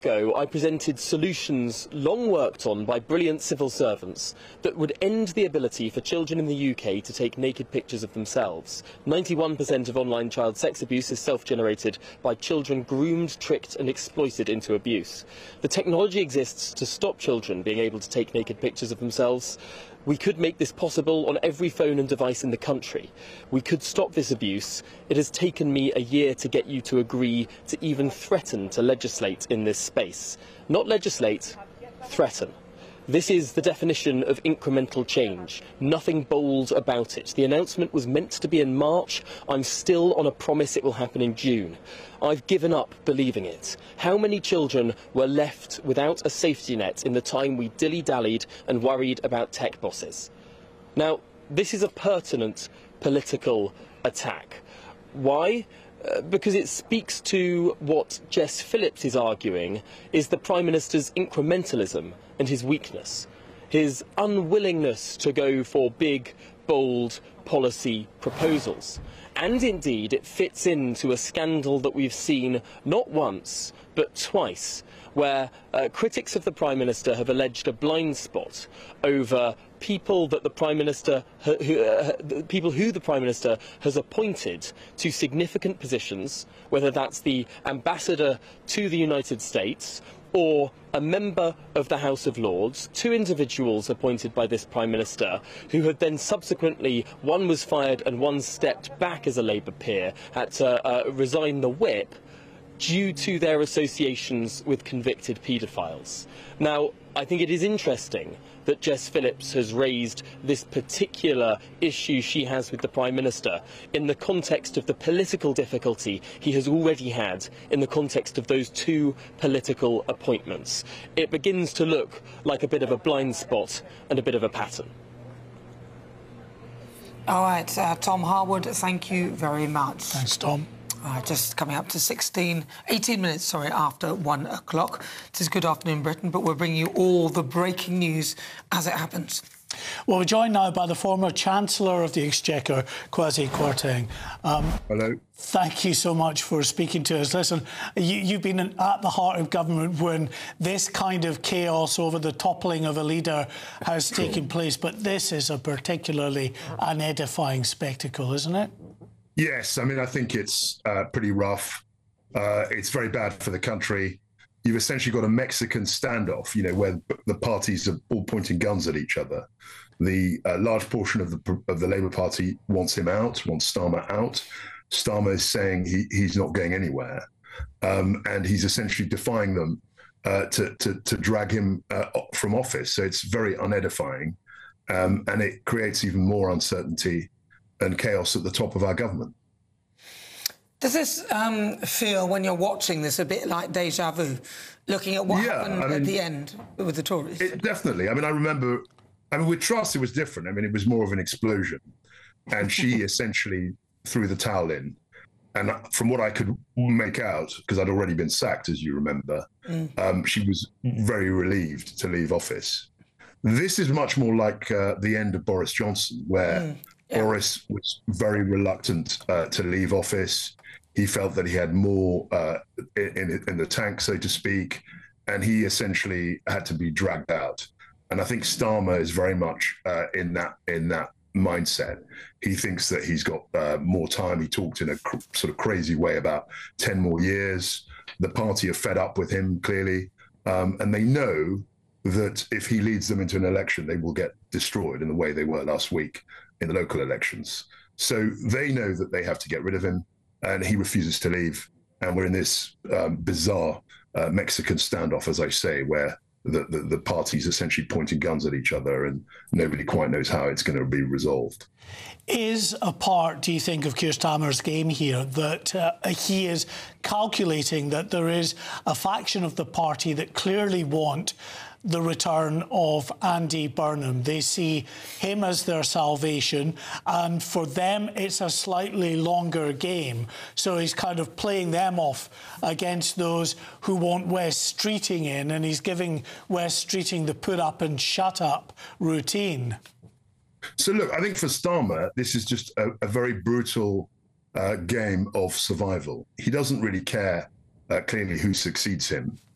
ago, I presented solutions long worked on by brilliant civil servants that would end the ability for children in the UK to take naked pictures of themselves. 91% of online child sex abuse is self-generated by children groomed, tricked and exploited into abuse. The technology exists to stop children being able to take naked pictures of themselves. We could make this possible on every phone and device in the country. We could stop this abuse. It has taken me a year to get you to agree to even threaten to legislate in this space. Not legislate, threaten. This is the definition of incremental change. Nothing bold about it. The announcement was meant to be in March. I'm still on a promise it will happen in June. I've given up believing it. How many children were left without a safety net in the time we dilly-dallied and worried about tech bosses? Now, this is a pertinent political attack. Why? Because it speaks to what Jess Phillips is arguing is the Prime Minister's incrementalism and his weakness, his unwillingness to go for big, bold policy proposals. And indeed, it fits into a scandal that we've seen not once, but twice, where critics of the Prime Minister have alleged a blind spot over people that the Prime Minister, people who the Prime Minister has appointed to significant positions, whether that's the ambassador to the United States or a member of the House of Lords, two individuals appointed by this Prime Minister, who had then subsequently, one was fired and one stepped back as a Labour peer, had to resign the whip due to their associations with convicted paedophiles. Now, I think it is interesting that Jess Phillips has raised this particular issue she has with the Prime Minister in the context of the political difficulty he has already had in the context of those two political appointments. It begins to look like a bit of a blind spot and a bit of a pattern. All right, Tom Harwood, thank you very much. Thanks, Tom. Just coming up to 18 minutes, after 1 o'clock. It is Good Afternoon Britain, but we're bringing you all the breaking news as it happens. Well, we're joined now by the former Chancellor of the Exchequer, Kwasi Kwarteng. Hello. Thank you so much for speaking to us. Listen, you've been at the heart of government when this kind of chaos over the toppling of a leader has taken place, but this is a particularly unedifying spectacle, isn't it? Yes, I mean, I think it's pretty rough. It's very bad for the country. You've essentially got a Mexican standoff, you know, where the parties are all pointing guns at each other. The large portion of the Labour Party wants him out, wants Starmer out. Starmer is saying he's not going anywhere, and he's essentially defying them to drag him from office. So it's very unedifying, and it creates even more uncertainty and chaos at the top of our government. Does this feel, when you're watching this, a bit like déjà vu, looking at what happened at the end with the Tories? Definitely. I mean, I remember, with Truss, it was different. I mean, it was more of an explosion. And she essentially threw the towel in. And from what I could make out, because I'd already been sacked, as you remember, she was very relieved to leave office. This is much more like the end of Boris Johnson, where Boris was very reluctant to leave office. He felt that he had more in the tank, so to speak, and he essentially had to be dragged out. And I think Starmer is very much in that mindset. He thinks that he's got more time. He talked in a sort of crazy way about 10 more years. The party are fed up with him, clearly, and they know that if he leads them into an election, they will get destroyed in the way they were last week in the local elections. So they know that they have to get rid of him, and he refuses to leave. And we're in this bizarre Mexican standoff, as I say, where the parties essentially pointing guns at each other, and nobody quite knows how it's going to be resolved. Is a part, do you think, of Keir Starmer's game here that he is calculating that there is a faction of the party that clearly want the return of Andy Burnham? They see him as their salvation, and for them it's a slightly longer game. So he's kind of playing them off against those who want West Streeting in, and he's giving West Streeting the put up and shut up routine. So look, I think for Starmer, this is just a very brutal game of survival. He doesn't really care clearly who succeeds him.